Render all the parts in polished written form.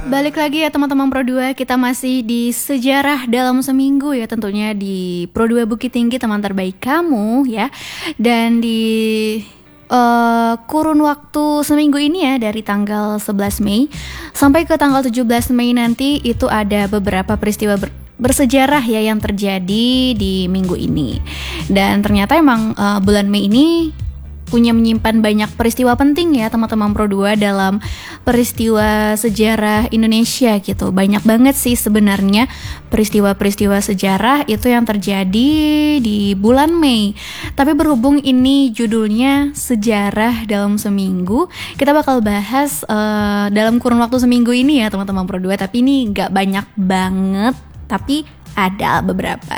Balik lagi ya teman-teman Pro 2, kita masih di sejarah dalam seminggu ya, tentunya di Pro 2 Bukit Tinggi, teman terbaik kamu ya. Dan di kurun waktu seminggu ini ya, dari tanggal 11 Mei sampai ke tanggal 17 Mei nanti, itu ada beberapa peristiwa bersejarah ya yang terjadi di minggu ini. Dan ternyata emang bulan Mei ini menyimpan banyak peristiwa penting ya teman-teman Pro 2 dalam peristiwa sejarah Indonesia gitu. Banyak banget sih sebenarnya peristiwa-peristiwa sejarah itu yang terjadi di bulan Mei. Tapi berhubung ini judulnya sejarah dalam seminggu, kita bakal bahas dalam kurun waktu seminggu ini ya teman-teman Pro 2. Tapi ini gak banyak banget, tapi ada beberapa.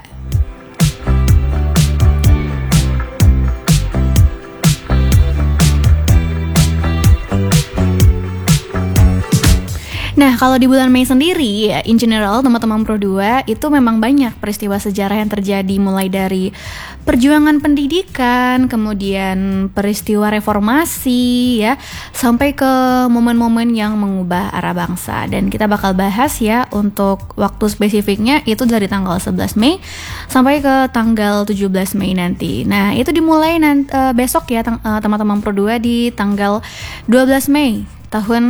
Nah, kalau di bulan Mei sendiri, ya, in general, teman-teman Pro 2, itu memang banyak peristiwa sejarah yang terjadi, mulai dari perjuangan pendidikan, kemudian peristiwa reformasi, ya, sampai ke momen-momen yang mengubah arah bangsa. Dan kita bakal bahas ya, untuk waktu spesifiknya, itu dari tanggal 11 Mei sampai ke tanggal 17 Mei nanti. Nah, itu dimulai besok ya, teman-teman Pro 2, di tanggal 12 Mei. Tahun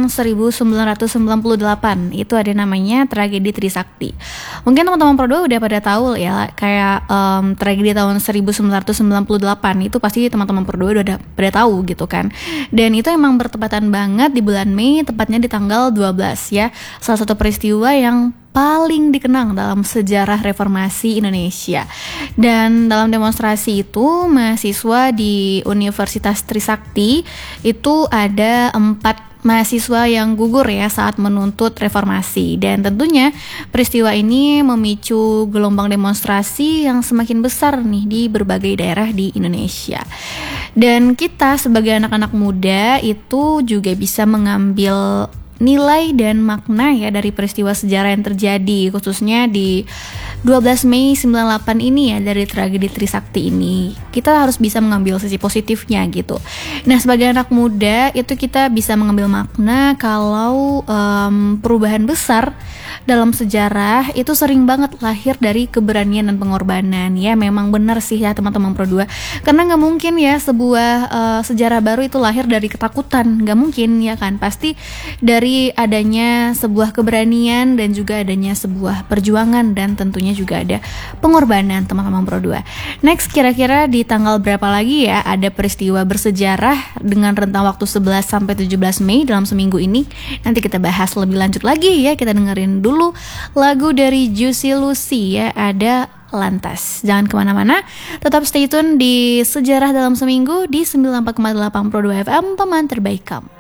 1998 itu ada namanya tragedi Trisakti. Mungkin teman-teman Pro 2 udah pada tahu ya, kayak tragedi tahun 1998 itu pasti teman-teman Pro 2 udah pada tahu gitu kan. Dan itu emang bertepatan banget di bulan Mei, tepatnya di tanggal 12 ya. Salah satu peristiwa yang paling dikenang dalam sejarah reformasi Indonesia. Dan dalam demonstrasi itu, mahasiswa di Universitas Trisakti itu ada 4 mahasiswa yang gugur ya saat menuntut reformasi. Dan tentunya peristiwa ini memicu gelombang demonstrasi yang semakin besar nih di berbagai daerah di Indonesia. Dan kita sebagai anak-anak muda itu juga bisa mengambil nilai dan makna ya dari peristiwa sejarah yang terjadi, khususnya di 12 Mei 98 ini ya, dari tragedi Trisakti ini. Kita harus bisa mengambil sisi positifnya gitu. Nah, sebagai anak muda itu kita bisa mengambil makna kalau perubahan besar dalam sejarah itu sering banget lahir dari keberanian dan pengorbanan. Ya, memang benar sih ya teman-teman Pro 2. Karena gak mungkin ya sebuah sejarah baru itu lahir dari ketakutan. Gak mungkin ya kan. Pasti dari adanya sebuah keberanian dan juga adanya sebuah perjuangan, dan tentunya juga ada pengorbanan teman-teman Pro 2. Next, kira-kira di tanggal berapa lagi ya ada peristiwa bersejarah dengan rentang waktu 11 sampai 17 Mei dalam seminggu ini? Nanti kita bahas lebih lanjut lagi ya. Kita dengerin dulu lagu dari Juicy Lucy ya, ada Lantas. Jangan kemana-mana, tetap stay tune di Sejarah Dalam Seminggu di 94,8 Pro 2 FM, teman terbaik kamu.